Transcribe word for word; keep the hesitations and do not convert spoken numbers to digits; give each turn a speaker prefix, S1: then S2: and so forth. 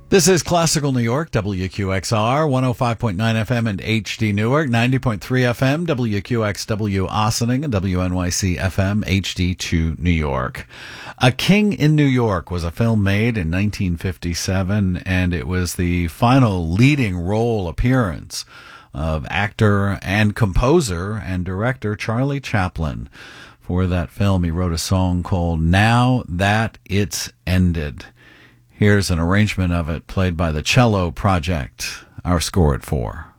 S1: This is Classical New York, W Q X R, one oh five point nine F M and H D Newark, ninety point three F M, W Q X W Ossining, and W N Y C F M, H D two New York. A King in New York was a film made in nineteen fifty-seven, and it was the final leading role appearance of actor and composer and director Charlie Chaplin. For that film, he wrote a song called Now That It's Ended. Here's an arrangement of it played by the Cello Project. Our score at four.